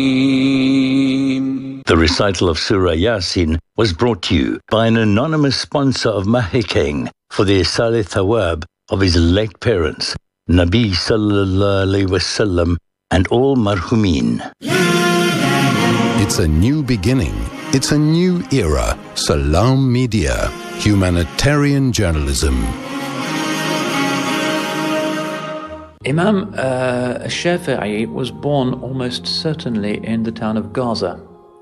The recital of Surah Yasin was brought to you by an anonymous sponsor of Mahikeng for the Isali Thawab of his late parents, Nabi Sallallahu Alaihi Wasallam, and all marhumin. It's a new beginning. It's a new era. Salam Media. Humanitarian journalism. Imam Shafi'i was born almost certainly in the town of Gaza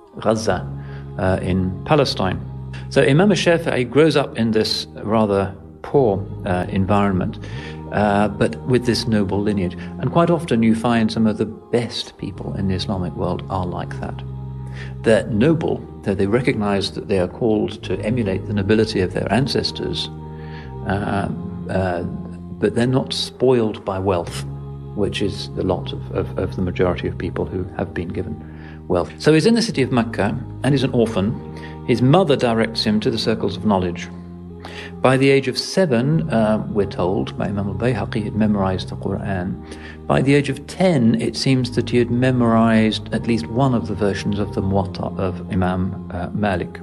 in Palestine. So Imam Shafi'i grows up in this rather poor environment, but with this noble lineage. And quite often you find some of the best people in the Islamic world are like that. They're noble, that they recognize that they are called to emulate the nobility of their ancestors, but they're not spoiled by wealth, which is the lot of the majority of people who have been given wealth. So he's in the city of Mecca, and he's an orphan. His mother directs him to the circles of knowledge. By the age of 7, we're told, by Imam al-Bayhaqi, he had memorized the Quran. By the age of 10, it seems that he had memorized at least one of the versions of the Muwatta of Imam Malik.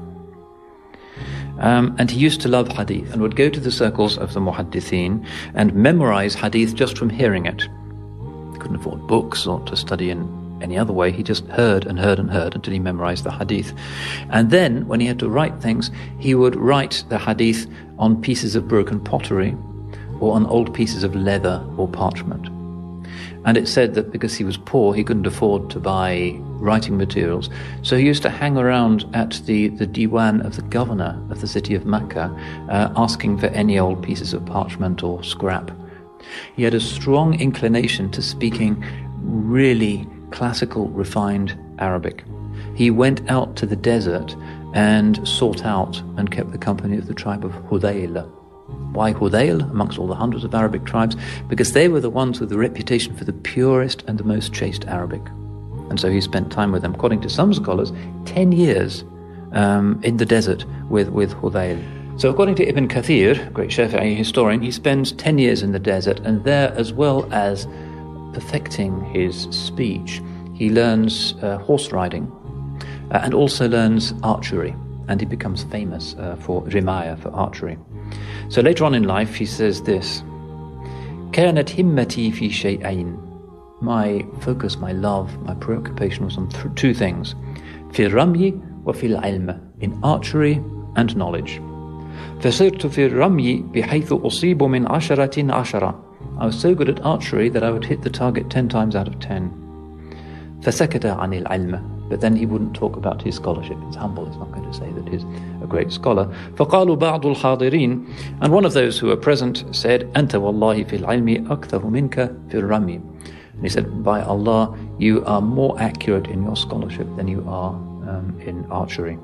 And he used to love hadith and would go to the circles of the muhaddithin and memorize hadith just from hearing it. He couldn't afford books or to study in any other way. He just heard and heard and heard until he memorized the hadith. And then, when he had to write things, he would write the hadith on pieces of broken pottery or on old pieces of leather or parchment. And it said that because he was poor, he couldn't afford to buy writing materials. So he used to hang around at the diwan of the governor of the city of Mecca, asking for any old pieces of parchment or scrap. He had a strong inclination to speaking really classical, refined Arabic. He went out to the desert and sought out and kept the company of the tribe of Hudayl. Why Hudayl amongst all the hundreds of Arabic tribes? Because they were the ones with the reputation for the purest and the most chaste Arabic. And so he spent time with them, according to some scholars, 10 years in the desert with Hudayl. So according to Ibn Kathir, great Shafi'i historian, he spends 10 years in the desert, and there, as well as perfecting his speech, he learns horse riding and also learns archery, and he becomes famous for rimaya, for archery. So later on in life he says this: كانت همتي في شيئين. My focus, my love, my preoccupation was on two things: في الرمي وفي العلم, in archery and knowledge. فصرت في الرمي بحيث أصيب من 10. I was so good at archery that I would hit the target 10 times out of 10. فسكت عن العلم. But then he wouldn't talk about his scholarship. He's humble. He's not going to say that he's a great scholar. فقالوا بعض الحاضرين, and one of those who were present said, أنت والله في العلم أكثر منك في الرمي. And he said, by Allah, you are more accurate in your scholarship than you are in archery.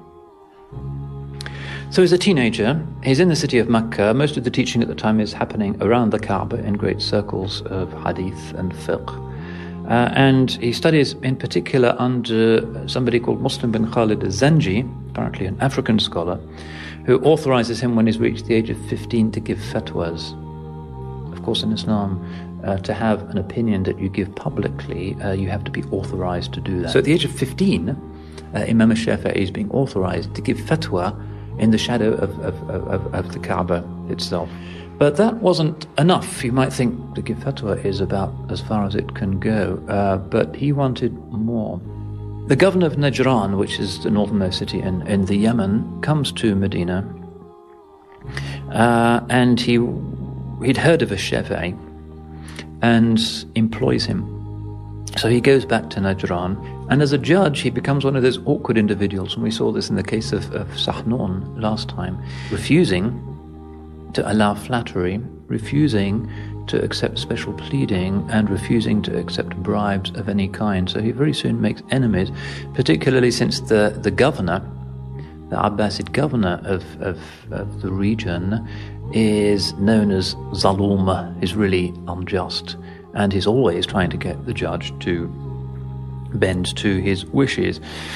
So he's a teenager, he's in the city of Mecca. Most of the teaching at the time is happening around the Kaaba in great circles of hadith and fiqh. And he studies in particular under somebody called Muslim bin Khalid al-Zanji, apparently an African scholar, who authorizes him when he's reached the age of 15 to give fatwas. Of course, in Islam, to have an opinion that you give publicly, you have to be authorized to do that. So at the age of 15, Imam al-Shafi'i is being authorized to give fatwa in the shadow of the Kaaba itself. But that wasn't enough. You might think to give fatwa is about as far as it can go, but he wanted more. The governor of Najran, which is the northernmost city in the Yemen, comes to Medina, and he'd heard of a Shafi'i and employs him. So he goes back to Najran, and as a judge he becomes one of those awkward individuals, and we saw this in the case of Sahnun last time, refusing to allow flattery, refusing to accept special pleading, and refusing to accept bribes of any kind. So he very soon makes enemies, particularly since the governor, the Abbasid governor of the region, is known as Zalum, is really unjust, and he's always trying to get the judge to bend to his wishes.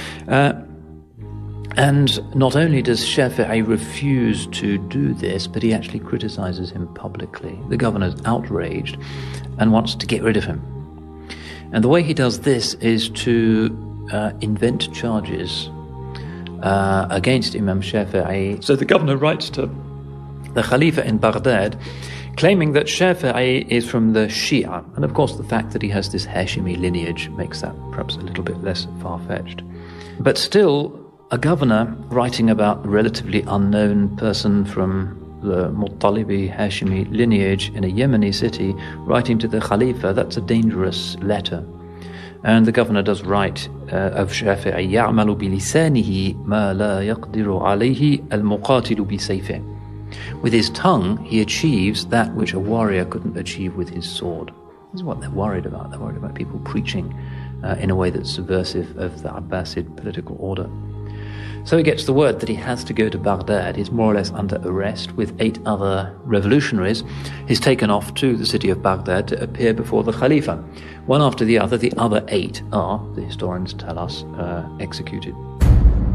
And not only does Shafi'i refuse to do this, but he actually criticizes him publicly. The governor's outraged and wants to get rid of him. And the way he does this is to invent charges against Imam Shafi'i. So the governor writes to the Khalifa in Baghdad, claiming that Shafi'i is from the Shia. And of course the fact that he has this Hashimi lineage makes that perhaps a little bit less far-fetched. But still, a governor writing about a relatively unknown person from the Muttalibi Hashimi lineage in a Yemeni city, writing to the Khalifa, that's a dangerous letter. And the governor does write of Shafi'i, يَعْمَلُ بِلِسَانِهِ مَا لَا يَقْدِرُ عَلَيْهِ الْمُقَاتِلُ بِسَيْفِهِ. With his tongue, he achieves that which a warrior couldn't achieve with his sword. This is what they're worried about. They're worried about people preaching in a way that's subversive of the Abbasid political order. So he gets the word that he has to go to Baghdad. He's more or less under arrest with 8 other revolutionaries. He's taken off to the city of Baghdad to appear before the Khalifa. One after the other 8 are, the historians tell us, executed.